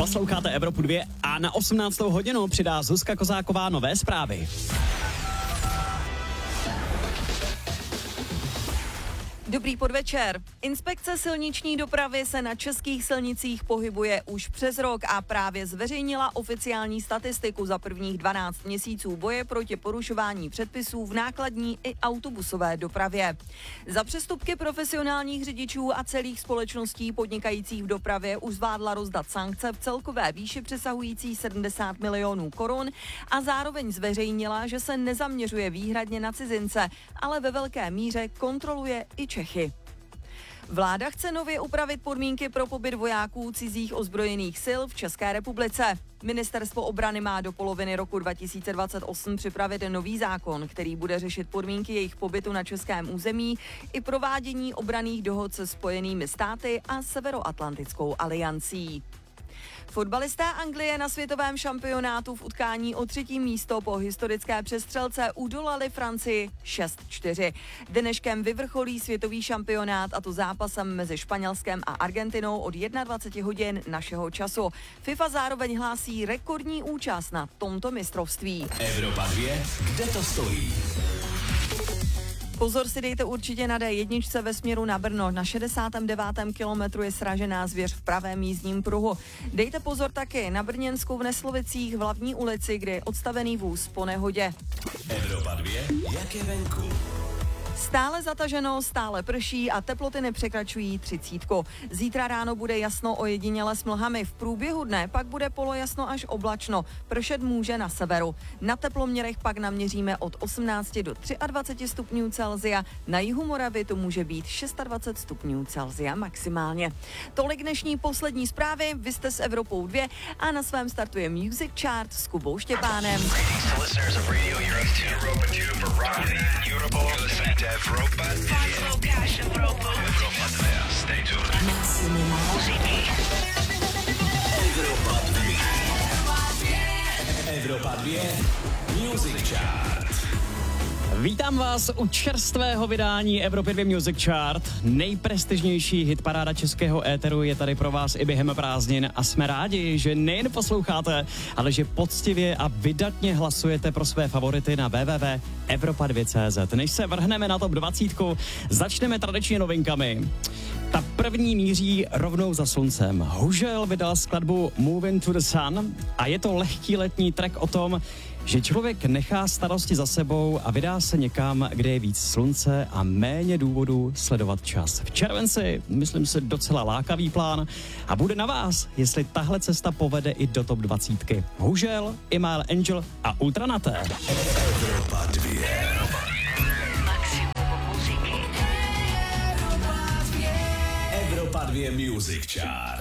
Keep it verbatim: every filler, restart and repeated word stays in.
Posloucháte Evropu dva a na osmnáctou hodinu přidá Zuzka Kozáková nové zprávy. Dobrý podvečer. Inspekce silniční dopravy se na českých silnicích pohybuje už přes rok a právě zveřejnila oficiální statistiku za prvních dvanáct měsíců boje proti porušování předpisů v nákladní i autobusové dopravě. Za přestupky profesionálních řidičů a celých společností podnikajících v dopravě už zvládla rozdat sankce v celkové výši přesahující sedmdesát milionů korun a zároveň zveřejnila, že se nezaměřuje výhradně na cizince, ale ve velké míře kontroluje i Čechy. Vláda chce nově upravit podmínky pro pobyt vojáků cizích ozbrojených sil v České republice. Ministerstvo obrany má do poloviny roku dva tisíce dvacet osm připravit nový zákon, který bude řešit podmínky jejich pobytu na českém území i provádění obranných dohod se Spojenými státy a Severoatlantickou aliancí. Fotbalisté Anglie na světovém šampionátu v utkání o třetí místo po historické přestřelce udolali Francii šest čtyři. Dneškem vyvrcholí světový šampionát, a to zápasem mezi Španělskem a Argentinou od dvacet jedna hodin našeho času. FIFA zároveň hlásí rekordní účast na tomto mistrovství. Evropa dva, kde to stojí? Pozor si dejte určitě na dé jedna ve směru na Brno. Na šedesátém devátém kilometru je sražená zvěř v pravém jízdním pruhu. Dejte pozor taky na Brněnsku v Neslovicích v hlavní ulici, kde je odstavený vůz po nehodě. Evropa dva, jak je venku? Stále zataženo, stále prší a teploty nepřekračují třicítku. Zítra ráno bude jasno ojediněle s mlhami. V průběhu dne pak bude polojasno až oblačno. Pršet může na severu. Na teploměrech pak naměříme od osmnácti do dvaceti tří stupňů Celsia. Na jihu Moravy to může být dvacet šest stupňů Celsia maximálně. Tolik dnešní poslední zprávy. Vy jste s Evropou dva a na svém startuje Music Chart s Kubou Štěpánem. Evropa dva. Stay tuned. Evropa dva. Evropa dva. Music Chart. Vítám vás u čerstvého vydání Evropy dva Music Chart. Nejprestižnější hitparáda českého éteru je tady pro vás i během prázdnin a jsme rádi, že nejen posloucháte, ale že poctivě a vydatně hlasujete pro své favority na w w w tečka evropa dva tečka cé zet. Než se vrhneme na top dvacet, začneme tradičně novinkami. Ta první míří rovnou za sluncem. Hužel vydal skladbu Moving to the Sun a je to lehký letní track o tom, že člověk nechá starosti za sebou a vydá se někam, kde je víc slunce a méně důvodů sledovat čas. V červenci, myslím si, docela lákavý plán a bude na vás, jestli tahle cesta povede i do top dvacítky. Hužel, Email Angel a Ultranaté. Evropa dva. Evropa dva Music Chart.